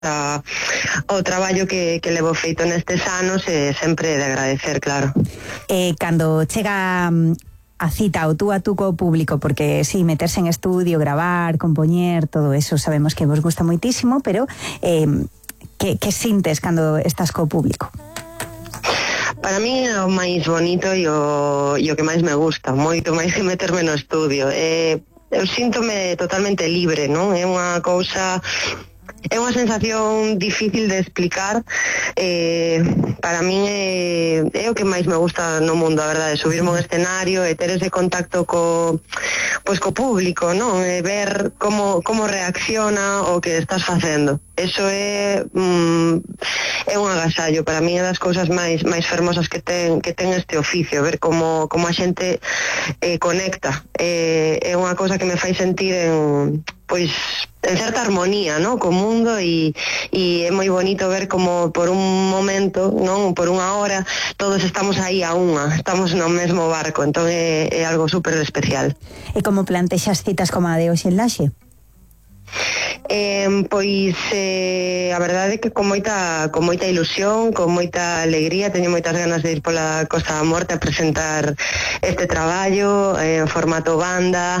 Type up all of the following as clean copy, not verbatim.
o traballo que levo feito nestes anos e sempre de agradecer, claro. Cando chega a cita o tú a tú co público, porque sí, meterse en estudio, gravar, compoñer, todo eso sabemos que vos gusta moitísimo, pero que sintes cando estás co público? Para mí é o máis bonito e o que máis me gusta, moito máis que meterme no estudio. Eu síntome totalmente libre, non? É unha cousa... É unha sensación difícil de explicar. Para min é o que máis me gusta no mundo, a verdade, subirme a un escenario e ter ese contacto co público, non? E ver como reacciona o que estás facendo. Eso é un agasallo. Para min é das cousas máis fermosas que ten este oficio, ver como a xente conecta. É unha cousa que me fai sentir en certa armonía, ¿no?, co mundo, e é moi bonito ver como por un momento, non, por unha hora, todos estamos aí a unha, estamos no mesmo barco, entón é algo super especial. E como plantexas citas como a de hoxe en Laxe? A verdade é que con moita ilusión, con moita alegría, teño moitas ganas de ir pola Costa da Morte a presentar este traballo en formato banda.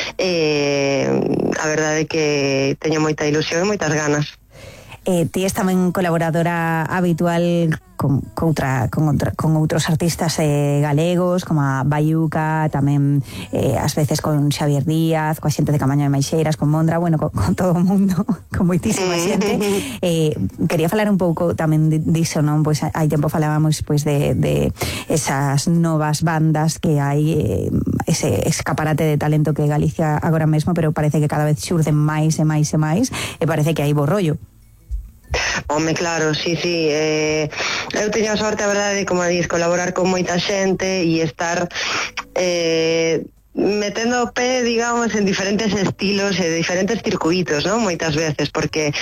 A verdade é que teño moita ilusión e moitas ganas. Ti és tamén colaboradora habitual con outros artistas galegos, como a Bayuca, tamén ás veces con Xavier Díaz, coa xente de Camaño de Maixeiras, con Mondra, bueno, con todo o mundo, con moitísima xente. Quería falar un pouco tamén diso, non? Pois hai tempo falábamos de esas novas bandas que hai, ese escaparate de talento que Galicia agora mesmo, pero parece que cada vez xurden máis e máis e máis, e parece que hai bo rollo. Home, claro, sí. Eu teño a sorte, a verdade, como dís, colaborar con moita xente e estar metendo o pé, digamos, en diferentes estilos e diferentes circuitos, ¿no?, moitas veces, porque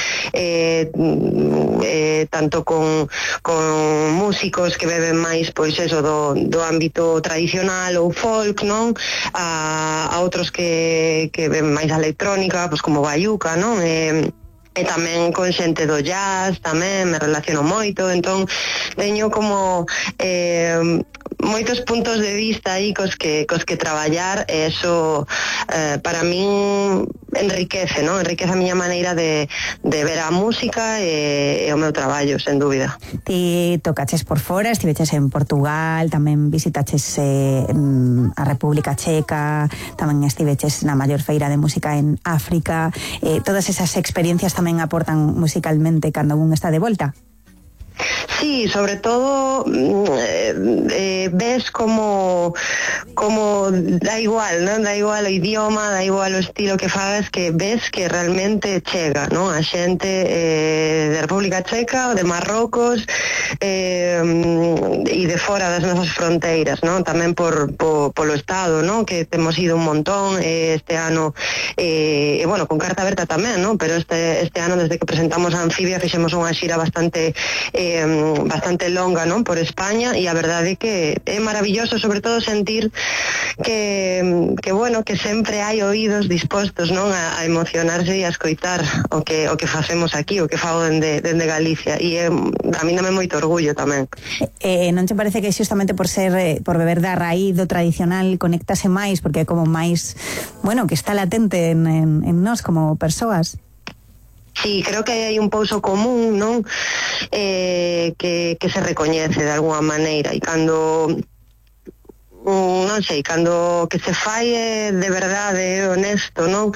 tanto con músicos que beben máis, pois eso, do ámbito tradicional ou folk, non, a outros que beben máis electrónica, pois como Bayuca, non, e tamén con xente do jazz, tamén me relaciono moito, entón teño como moitos puntos de vista aí cos que traballar, e eso para min enriquece, non? Enriquece a miña maneira de ver a música e o meu traballo, sen dúbida. Ti tocaches por fora, estiveches en Portugal, tamén visitaches a República Checa, tamén estiveches na maior feira de música en África. Todas esas experiencias tamén aportan musicalmente cando un está de volta? Sí, sobre todo ves como da igual, ¿no? Da igual o idioma, da igual o estilo que fagas, que ves que realmente chega, ¿no?, a xente de República Checa, de Marrocos, e de fora das nosas fronteiras, ¿no?, tamén polo Estado, ¿no?, que temos ido un montón este ano, bueno, con carta aberta tamén, ¿no?, pero este ano, desde que presentamos a Anfibia, fixemos unha xira bastante longa, non, por España, e a verdade é que é maravilloso, sobre todo sentir que bueno, que sempre hai oídos dispostos, non, a emocionarse e a escoitar o que facemos aquí, o que fago dende Galicia, e a mí dame moito orgullo tamén. Non te parece que xustamente por beber da raíz do tradicional conectase máis, porque é como máis, bueno, que está latente en nós como persoas? Sí, creo que hai un pouso común, non? Que se recoñece de alguna maneira, e cando non sei, cando que se fai de verdade, honesto, non?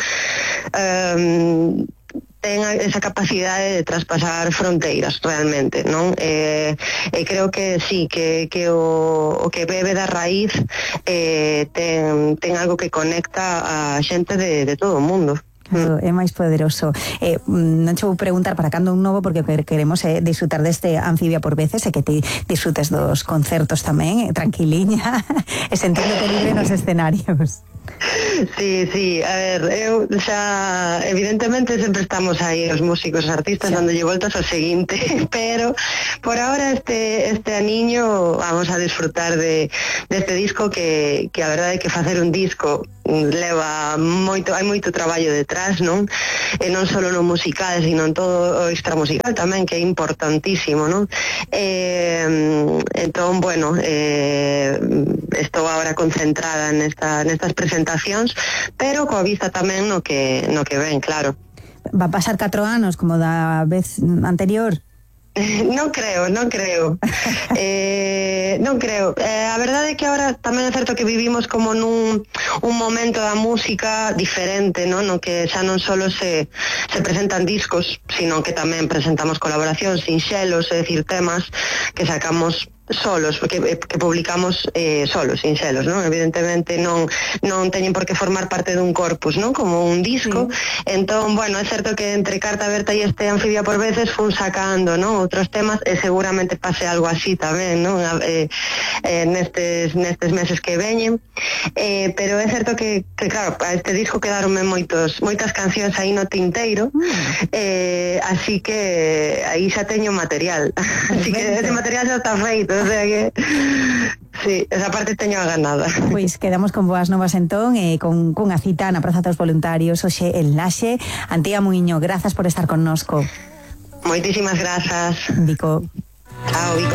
Ten esa capacidade de traspasar fronteiras realmente, non? E creo que sí, que o que bebe da raíz ten algo que conecta a xente de todo o mundo. É máis poderoso. Non che vou preguntar para cando un novo, porque queremos disfrutar deste Anfibia por veces, e que ti disfrutes dos concertos tamén, tranquiliña, e sentindo libre nos escenarios. Sí, a ver, eu xa evidentemente sempre estamos aí os músicos, os artistas dándolle voltas ao seguinte, pero por ahora este aniño vamos a disfrutar deste disco que a verdade é que facer un disco leva moito, hai moito traballo detrás, non? E non só no musical, sino en todo o extramusical tamén, que é importantísimo, non? Entón, bueno, estou agora concentrada nestas presentacións, pero coa vista tamén no que ven, claro. Va a pasar 4 anos como da vez anterior? Non creo. Non creo. A verdade é que agora tamén é certo que vivimos como nun un momento da música diferente, non? No que xa non só se presentan discos, sino que tamén presentamos colaboracións, sinxelos, é dicir, temas que sacamos solos, que publicamos solos, sinxelos, non? Evidentemente non teñen por que formar parte dun corpus, non? Como un disco. Entón, bueno, é certo que entre Carta Aberta e este Anfibia por veces fun sacando, non? Outros temas, e seguramente pase algo así tamén, non? Nestes meses que veñen, pero é certo que claro, a este disco quedaronme moitas cancións aí no tinteiro, así que aí xa teño material, así que ese material xa está feito, o sea que sí, esa parte teño a ganada. Pois quedamos con boas novas entón, con a cita na Praza dos Voluntarios hoxe en Laxe. Antía Muiño, grazas por estar connosco. Moitísimas grazas. Vico. Chao, Vico.